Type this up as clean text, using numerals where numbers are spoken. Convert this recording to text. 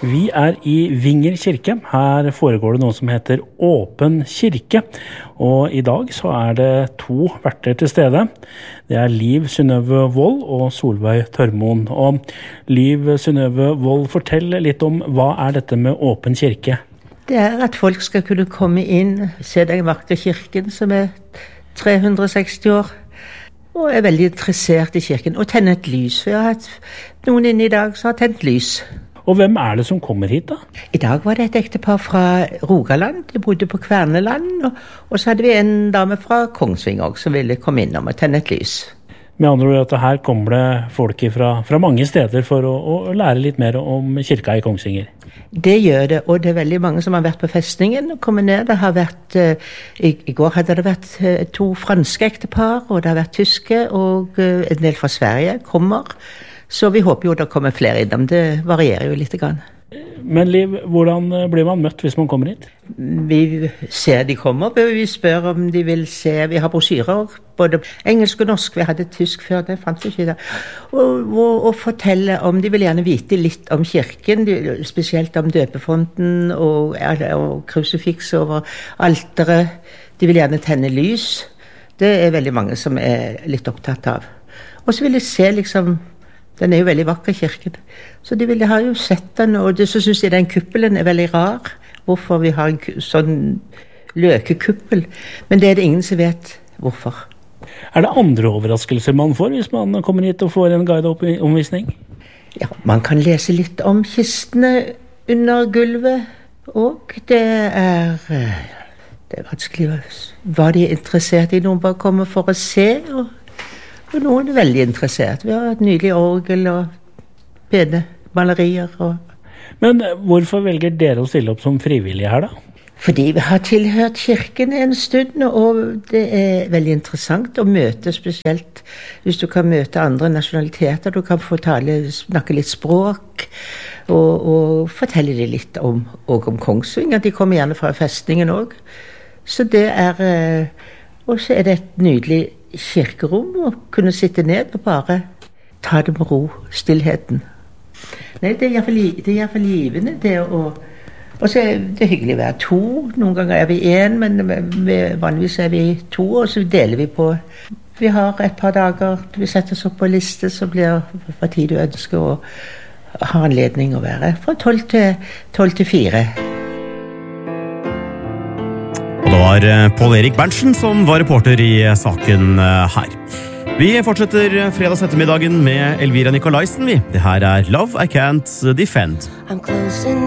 Vi i Vinger kirke. Her foregår det noe som heter Åpen kirke. Og i dag så det 2 verter til stede. Det Liv Synnøve Wold og Solveig Tørmoen. Og Liv Synnøve Wold, fortell litt om hva dette med Åpen kirke? Det at folk skal kunne komme inn, se den vakre kirken som 360 år, og veldig interessert i kirken, og tenne et lys. For jeg har hatt noen inne i dag som har tent lys. Og hvem det som kommer hit da? I dag var det et ektepar fra Rogaland, de bodde på Kverneland, og så hadde vi en dame fra Kongsvinger også, som ville komme innom og tenne et lys. Med andre ord at her kommer det folk fra mange steder for å lære litt mer om kirka i Kongsvinger. Det gjør det, og det veldig mange som har vært på festningen og kommet ned. Det har vært, i går hadde det vært 2 franske ektepar, og det har vært tyske, og en del fra Sverige kommer. Så vi håper jo det kommer flere innom, det varierer jo litt grann. Men Liv, hvordan blir man møtt hvis man kommer hit? Vi ser de kommer, vi spør om de vil se, vi har brosjyrer, både engelsk og norsk, vi hadde tysk før, det fant vi ikke da. Og fortelle om, de vil gjerne vite litt om kirken, spesielt om døpefonten og krusifiks over alteret. De vil gjerne tenne lys, det veldig mange som litt opptatt av. Og så vil de se liksom, den jo veldig vakker kirken, så de ville ha jo sett den, og så synes jeg den kuppelen veldig rar, hvorfor vi har en sånn løkekuppel, men det det ingen som vet hvorfor. Det andre overraskelser man får hvis man kommer hit og får en guideomvisning? Ja, man kan lese litt om kistene under gulvet, og det vanskelig hva de interessert i, noen bare kommer for å se, og noen veldig interessert. Vi har et nydelig orgel og pene malerier. Men hvorfor velger dere å stille opp som frivillige her da? Fordi vi har tilhørt kirken en stund, og det veldig interessant å møte, spesielt hvis du kan møte andre nasjonaliteter. Du kan få snakke litt språk, og fortelle dem litt om Kongsvinger. De kommer gjerne fra festningen også. Så det og så det et nydelig kirkerom, og kunne sitte ned og bare ta det med ro, stillheten. Nei, det i hvert fall givende, det og så det hyggelig å være 2, noen ganger vi 1, men vanligvis vi 2, og så deler vi på. Vi har et par dager, vi setter oss opp på liste, så blir hva tid du ønsker å ha anledning å være, fra 12 til 4. Og det var Pål Erik Berntsen som var reporter i saken her. Vi fortsetter fredags ettermiddagen med Elvira Nikolaisen. Det her Love I Can't Defend.